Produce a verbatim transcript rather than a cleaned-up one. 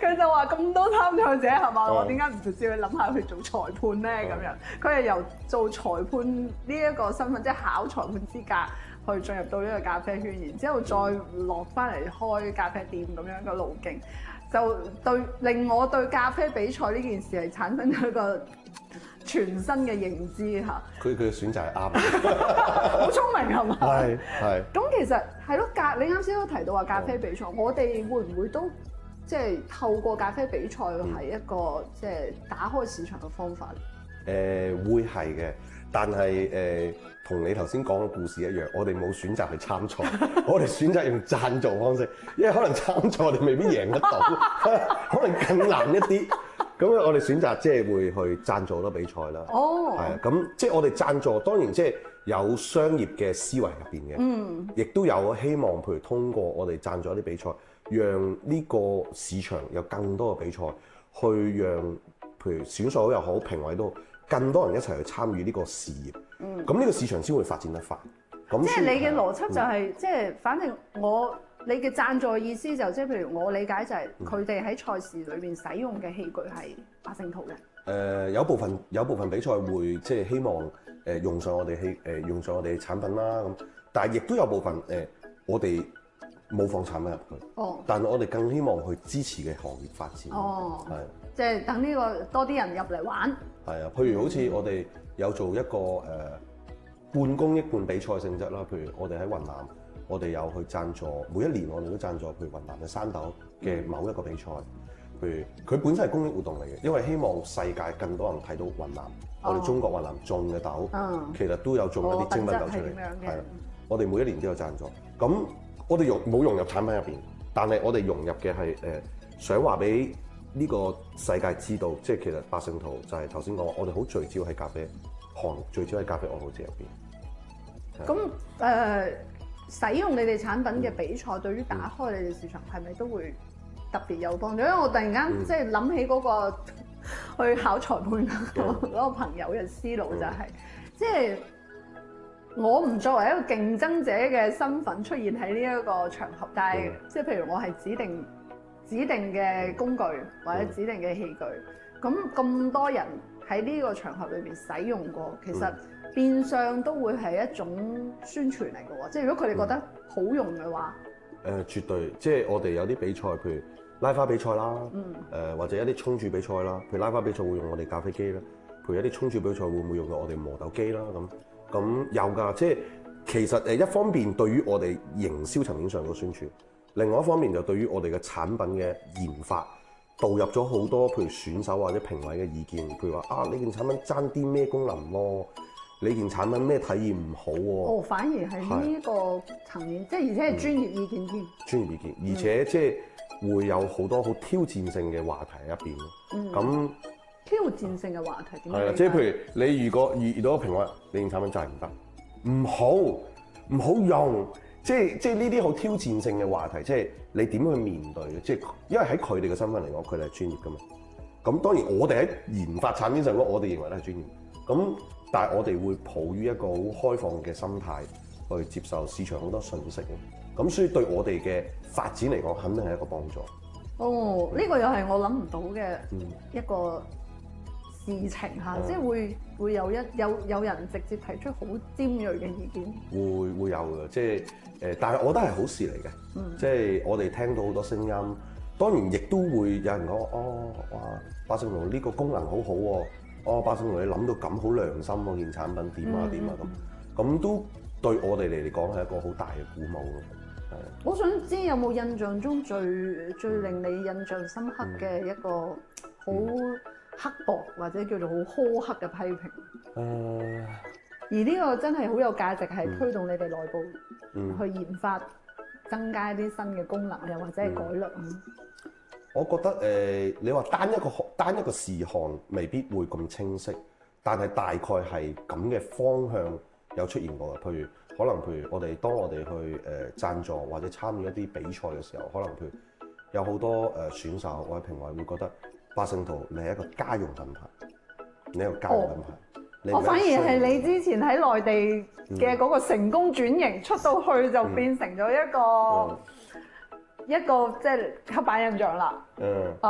佢就話咁多參賽者係嘛，我點解唔直接去諗下去做裁判咧？咁樣佢係由做裁判呢一個身份，即係考裁判資格，去進入到呢個咖啡圈，然之後再落翻嚟開咖啡店咁樣嘅路徑，就對令我對咖啡比賽呢件事係產生咗一個全新嘅認知嚇。 佢佢嘅選擇係啱， 好聰明係嘛？ 係係。 咁其實係咯，咖你啱先都提到話咖啡比賽，我哋會唔會都即係透過咖啡比賽係一個即係打開市場嘅方法？ 誒、呃、會係嘅，但係誒同你頭先講嘅故事一樣，我哋冇選擇去參賽，我哋選擇用贊助方式，因為可能參賽我哋未必贏得到，可能更難一啲。咁我哋選擇即係會去贊助好多比賽啦。哦，係啊，咁即係我哋贊助，當然即係有商業嘅思維入邊嘅，嗯，亦都有希望，譬如通過我哋贊助一啲比賽，讓呢個市場有更多嘅比賽，去讓譬如選手又好，評委都好，更多人一齊去參與呢個事業。嗯，咁呢個市場先會發展得快。咁即係你嘅邏輯就係、是，即係、嗯、反正我。你嘅贊助意思就即係譬如我理解就係佢哋喺賽事裏邊使用嘅器具係百勝圖嘅。誒、 呃、有部分有部分比賽會即係希望誒用上我哋器誒用上我哋嘅產品啦咁，但係亦都有部分誒、呃、我哋冇放產品入去。哦。但係我哋更希望去支持嘅行業發展。哦。係。即係等呢個多啲人入嚟玩。 係啊，譬如好似我哋有做一個誒、呃、半公益半比賽性質啦，譬如我哋喺雲南。我哋有去贊助，每一年我哋都贊助，譬如雲南嘅山豆嘅某一個比賽，譬如佢本身係公益活動嚟嘅，因為希望世界更多人睇到雲南，哦、我哋中國雲南種嘅豆，嗯、其實都有種一啲精品豆出嚟，係啦，我哋每一年都有贊助。咁我哋融冇融入產品入邊，但係我哋融入嘅係誒想話俾呢個世界知道，即係其實百勝圖就係頭先講，我哋好聚焦喺咖啡行，聚焦喺咖啡愛好者入邊。 咁誒。呃使用你哋產品嘅比賽，對於打開你哋市場係咪都會特別有幫助？因為我突然間即係諗起嗰個去考裁判嗰個朋友嘅思路就係，即係我唔作為一個競爭者嘅身份出現喺呢一個場合，但係即係譬如我係指定指定嘅工具或者指定嘅器具，咁咁多人喺呢個場合裏邊使用過，其實。變相都會係一種宣傳嚟嘅喎，即係如果佢哋覺得好用嘅話，誒、 嗯呃、絕對，即係我哋有啲比賽，譬如拉花比賽啦，誒、嗯呃、或者一啲沖煮比賽啦，譬如拉花比賽會用我哋咖啡機啦，譬如一啲沖煮比賽會唔會用到我哋磨豆機啦咁，咁有㗎，即係其實誒一方面對於我哋營銷層面上嘅宣傳，另外一方面就對於我哋嘅產品嘅研發導入咗好多譬如選手或者評委嘅意見，譬如話啊呢件產品爭啲咩功能喎？你件產品咩體驗唔好喎？ 哦，反而係呢個層面，即係而且係專業意見添。 專業意見，而且即係會有好多好挑戰性嘅話題喺入邊咯。嗯。咁挑戰性嘅話題點樣？ 係啦，即係譬如你如果遇遇到個評委，你件產品就係唔得，唔好，唔好用，即係即係呢啲好挑戰性嘅話題，即係你點去面對嘅？即係因為喺佢哋嘅身份嚟講，佢哋係專業噶嘛。咁當然我哋喺研發產品上講，我哋認為咧係專業。咁但係我哋會抱於一個好開放嘅心態去接受市場好多信息嘅，咁所以對我哋嘅發展嚟講，肯定係一個幫助。 哦，呢、這個又係我諗唔到嘅一個事情嚇，嗯、即係會會有一有有人直接提出好尖鋭嘅意見。會會有嘅，即係誒，但係我覺得係好事嚟嘅，嗯、即係我哋聽到好多聲音，當然亦都會有人講哦，哇，百勝圖呢個功能好好喎。哦，百勝圖你諗到咁好良心喎，件產品點啊點啊咁，咁、嗯、都對我哋嚟講係一個好大嘅鼓舞咯。係。 我想知有冇印象中最最令你印象深刻嘅一個好刻薄或者叫做好苛刻嘅批評？誒、嗯。而呢個真係好有價值，係推動你哋內部去研發、嗯、增加一啲新嘅功能，又或者係改良。嗯我覺得誒、呃，你話單一個單一個事項未必會咁清晰，但係大概係咁嘅方向有出現過嘅。譬如可能譬如我哋當我哋去誒、呃、贊助或者參與一啲比賽嘅時候，可能譬如有好多誒、呃、選手或者評委會覺得百勝圖你係一個家用品牌，你係一個家用品牌。哦、你我反而係你之前喺內地嘅嗰個成功轉型、嗯、出到去就變成咗一個。嗯嗯一個即係刻板印象啦。嗯。